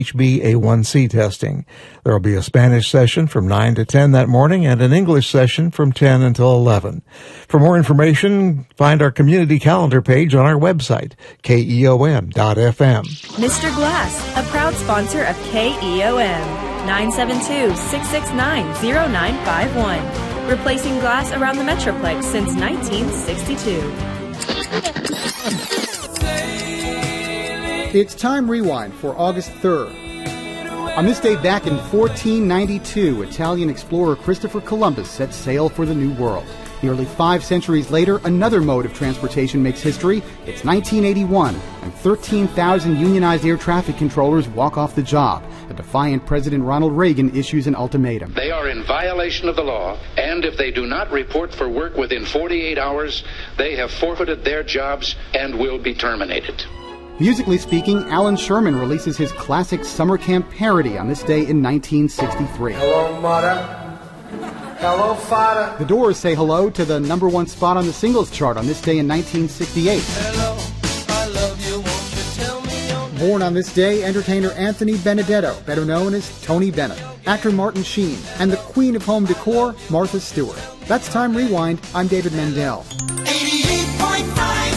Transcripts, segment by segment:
HbA1c testing. There will be a Spanish session from 9 to 10 that morning and an English session from 10 until 11. For more information, find our community calendar page on our website, keom.fm. Mr. Glass, a proud sponsor of KEOM, 972-669-0951. Replacing glass around the Metroplex since 1962. It's Time Rewind for August 3rd. On this day back in 1492, Italian explorer Christopher Columbus set sail for the New World. Nearly 5 centuries later, another mode of transportation makes history. It's 1981, and 13,000 unionized air traffic controllers walk off the job. A defiant President Ronald Reagan issues an ultimatum. They are in violation of the law, and if they do not report for work within 48 hours, they have forfeited their jobs and will be terminated. Musically speaking, Alan Sherman releases his classic summer camp parody on this day in 1963. Hello, mother. Hello, father. The Doors say hello to the #1 spot on the singles chart on this day in 1968. Hello, I love you. Won't you tell me your name? Born on this day, entertainer Anthony Benedetto, better known as Tony Bennett, actor Martin Sheen, and the queen of home decor, Martha Stewart. That's Time Rewind. I'm David Mendel. 88.5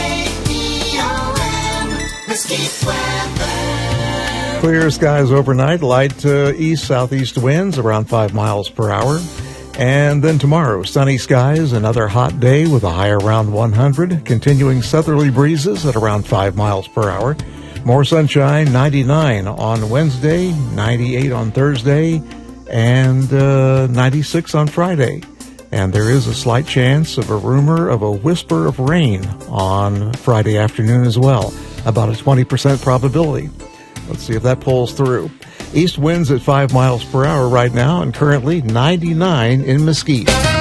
KEOM, Mesquite weather. Clear skies overnight, light east-southeast winds around 5 miles per hour. And then tomorrow, sunny skies, another hot day with a high around 100, continuing southerly breezes at around 5 miles per hour. More sunshine, 99 on Wednesday, 98 on Thursday, and 96 on Friday. And there is a slight chance of a rumor of a whisper of rain on Friday afternoon as well, about a 20% probability. Let's see if that pulls through. East winds at 5 miles per hour right now, and currently 99 in Mesquite.